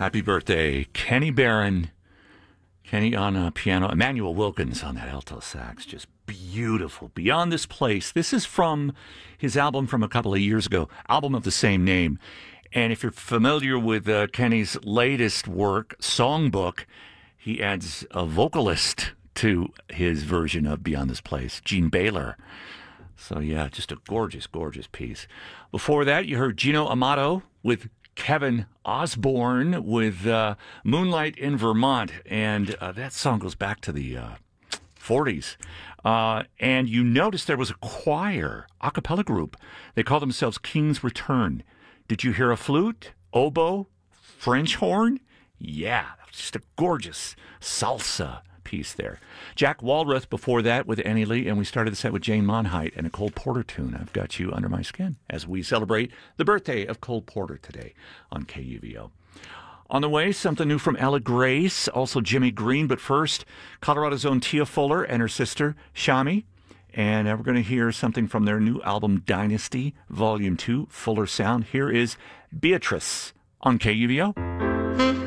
Happy birthday, Kenny Barron. Kenny on piano, Emmanuel Wilkins on that alto sax. Just beautiful. Beyond This Place. This is from his album from a couple of years ago, album of the same name. And if you're familiar with Kenny's latest work, Songbook, he adds a vocalist to his version of Beyond This Place, Gene Baylor. So yeah, just a gorgeous, gorgeous piece. Before that, you heard Gino Amato with Kevin Osborne with Moonlight in Vermont. And that song goes back to the 40s. And you noticed there was a choir, a cappella group. They call themselves King's Return. Did you hear a flute, oboe, French horn? Yeah, just a gorgeous salsa piece there. Jack Walrath before that with Annie Lee, and we started the set with Jane Monheit and a Cole Porter tune, I've Got You Under My Skin, as we celebrate the birthday of Cole Porter today on KUVO. On the way, something new from Ella Grace, also Jimmy Green, but first, Colorado's own Tia Fuller and her sister, Shami. And we're going to hear something from their new album, Dynasty, Volume 2, Fuller Sound. Here is Beatrice on KUVO.